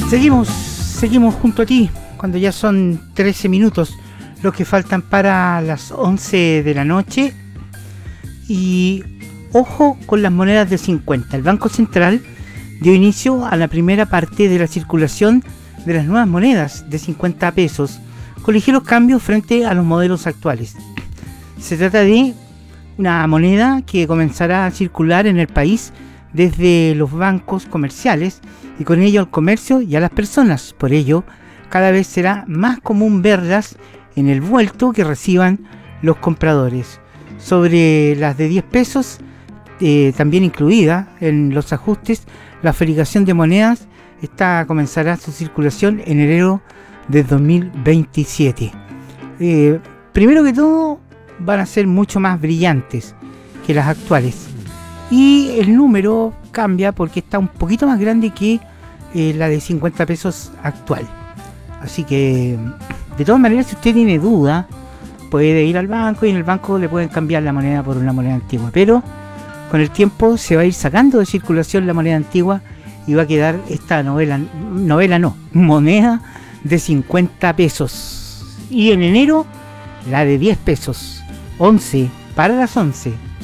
Seguimos junto a ti cuando ya son 13 minutos los que faltan para las 11 de la noche. Y ojo con las monedas de 50. El Banco Central dio inicio a la primera parte de la circulación de las nuevas monedas de 50 pesos con ligeros cambios frente a los modelos actuales. Se trata de una moneda que comenzará a circular en el país desde los bancos comerciales y con ello al comercio y a las personas. Por ello, cada vez será más común verlas en el vuelto que reciban los compradores. Sobre las de 10 pesos, también incluida en los ajustes, la fabricación de monedas comenzará su circulación en enero de 2027. Primero que todo, van a ser mucho más brillantes que las actuales. Y el número cambia porque está un poquito más grande que la de 50 pesos actual. Así que, de todas maneras, si usted tiene duda, puede ir al banco y en el banco le pueden cambiar la moneda por una moneda antigua. Pero con el tiempo se va a ir sacando de circulación la moneda antigua y va a quedar esta moneda de 50 pesos. Y en enero, la de 10 pesos. 11 para las 11.